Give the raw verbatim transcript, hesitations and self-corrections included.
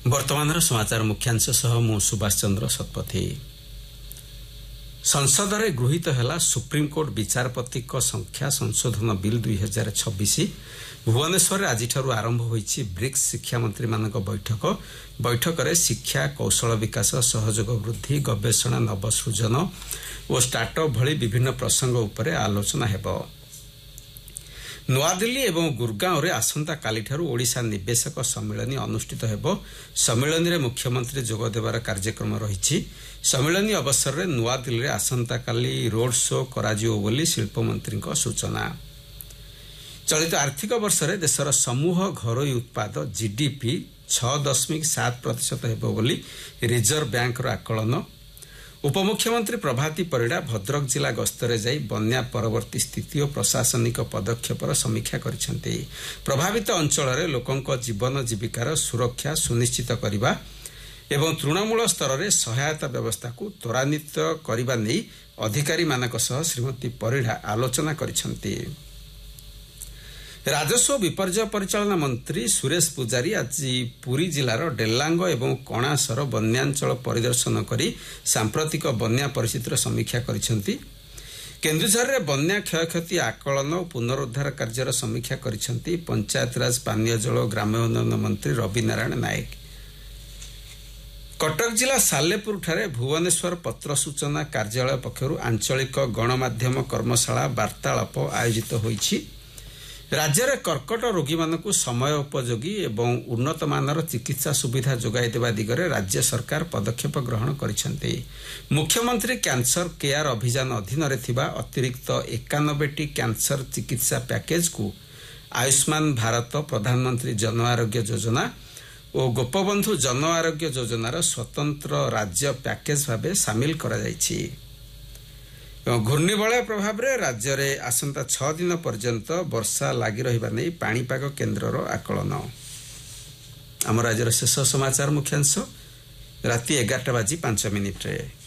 वर्तमान समाचार मुख्यांश सह मु सुभाष चंद्र शतपथी। संसद में गृहीत है सुप्रीमकोर्ट विचारपति संख्या संशोधन बिल दुई हजार छब्बीस। भुवनेश्वर आज आरंभ होईछि ब्रिक्स शिक्षा मंत्री मानक बैठक। बैठक में शिक्षा, कौशल विकास, सहयोग वृद्धि, गवेषणा, नवसृजन और स्टार्टअप भली विभिन्न प्रसंग उपरे आलोचना हेबो। नुआदिल्ली एवं गुरगांव रे आसंता काली ठारू ओडिशा निवेशक सम्मेलन अनुष्ठित हेबो। सम्मेलन रे मुख्यमंत्री जोग देवार कार्यक्रम रहिछि। सम्मेलन अवसर रे नुआदिल्ली रे आसंता काली रोड शो कराजियो बोली शिल्प मंत्री सूचना। चलित आर्थिक वर्ष रे देशर समूह घरोई उत्पाद जीडीपी छह दशमिक सात प्रतिशत हेबो बोली रिजर्व बैंक रो आकलन। उपमुख्यमंत्री प्रभाती परिडा भद्रक जिला गस्तरे जाई बन्या परवर्ती स्थिति और प्रशासनिक पदक्षेपर समीक्षा करिसेंती। प्रभावित अंचल रे लोकंक जीवन जीविकार सुरक्षा सुनिश्चित करिबा एवं तृणमूल स्तर रे सहायता व्यवस्था को त्वरान्वित करिबा नै अधिकारी मानक सह श्रीमती परिडा आलोचना करिसेंती। राजस्व विपर्यय परिचालना मंत्री सुरेश पुजारी आज पुरी जिलार डेलांग एवं कणासर बन्यांचल परिदर्शन करी सांप्रतिक बन्या परिस्थितिर समीक्षा करिसेंती। केन्दुझर रे बन्या क्षयक्षति आकलन और पुनरुद्धार कार्यर समीक्षा करिसेंती पंचायतराज पानीय जल और ग्राम्योन्नयन मंत्री रवि नारायण नायक। कटक जिला सालेपुर ठारे भुवनेश्वर पत्र सूचना कार्यालय पक्षरु आंचलिक गणमाध्यम कर्मशाला वार्तालाप आयोजित होईछि। राज्य में कर्कट रोगी मानकु समय उपयोगी एवं उन्नत मानर चिकित्सा सुविधा जोगाई देवा दिगरे राज्य सरकार पदक्षेप ग्रहण करिसेंती। मुख्यमंत्री कैंसर केयर अभियान अधीन रे थिबा अतिरिक्त इक्यानवे टी कैंसर चिकित्सा पैकेज को आयुष्मान भारत, प्रधानमंत्री जन आरोग्य योजना और गोपबंधु जन आरोग्य योजनार स्वतंत्र राज्य पैकेज भाव सामिल करा जायछि। घूर्णिबलय प्रभाव रे राज्य रे आसंता छह दिन पर्यंत वर्षा लगी रहिबा नै पाणीपाग केन्द्रर आकलन। आम राज्यर शेष समाचार मुख्यांश राति एगारटा बाजी पांच मिनिट रे।